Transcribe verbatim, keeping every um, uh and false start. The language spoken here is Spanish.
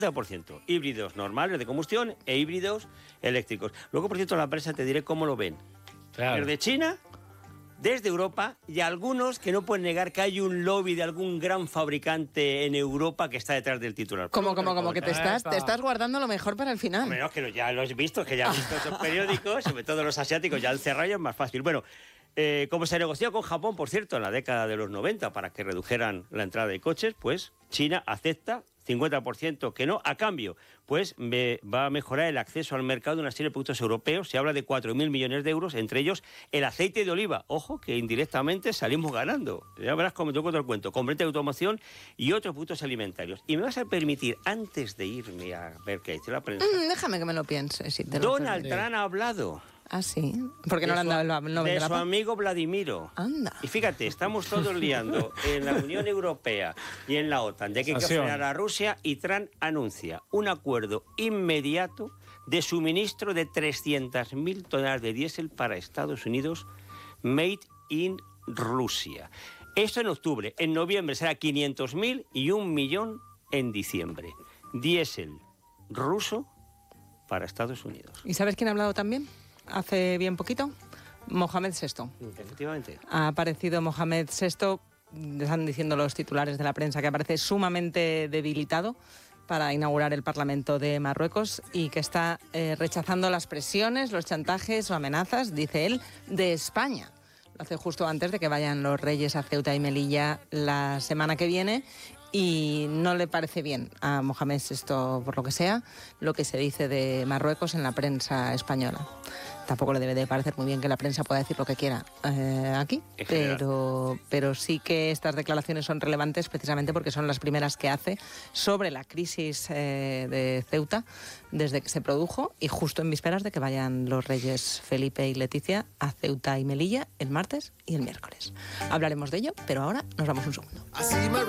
por ciento. Híbridos normales de combustión e híbridos eléctricos. Luego, por cierto, en la prensa te diré cómo lo ven. Claro. Desde China, desde Europa y algunos que no pueden negar que hay un lobby de algún gran fabricante en Europa que está detrás del titular. Como, como, como que te estás, Epa. te estás guardando lo mejor para el final. Bueno, es que ya lo has visto, que ya has visto esos periódicos, sobre todo los asiáticos, ya el cerrallo es más fácil. Bueno, eh, como se negoció con Japón, por cierto, en la década de los noventa para que redujeran la entrada de coches, pues China acepta cincuenta por ciento que no, a cambio, pues me, va a mejorar el acceso al mercado de una serie de productos europeos. Se habla de cuatro mil millones de euros, entre ellos el aceite de oliva. Ojo, que indirectamente salimos ganando. Ya verás cómo te cuento el cuento. Componente de automoción y otros productos alimentarios. Y me vas a permitir, antes de irme a ver qué dice la prensa, Mm, déjame que me lo piense. Si te lo Donald Trump ha hablado. Ah, sí. Porque no le han dado el nombre de de la su paz. amigo Vladimiro. Anda. Y fíjate, estamos todos liando en la Unión Europea y en la OTAN de que hay que Sanción. frenar a Rusia, y Trump anuncia un acuerdo inmediato de suministro de trescientas mil toneladas de diésel para Estados Unidos, made in Rusia. Esto en octubre. En noviembre será quinientos mil y un millón en diciembre. Diésel ruso para Estados Unidos. ¿Y sabes quién ha hablado también? Hace bien poquito. Mohamed sexto. Efectivamente. Ha aparecido Mohamed sexto, están diciendo los titulares de la prensa, que aparece sumamente debilitado para inaugurar el Parlamento de Marruecos y que está eh, rechazando las presiones, los chantajes o amenazas, dice él, de España. Lo hace justo antes de que vayan los reyes a Ceuta y Melilla la semana que viene. Y no le parece bien a Mohamed sexto, por lo que sea, lo que se dice de Marruecos en la prensa española. Tampoco le debe de parecer muy bien que la prensa pueda decir lo que quiera eh, aquí, pero, pero sí que estas declaraciones son relevantes precisamente porque son las primeras que hace sobre la crisis eh, de Ceuta desde que se produjo y justo en vísperas de que vayan los reyes Felipe y Leticia a Ceuta y Melilla el martes y el miércoles. Hablaremos de ello, pero ahora nos vamos un segundo.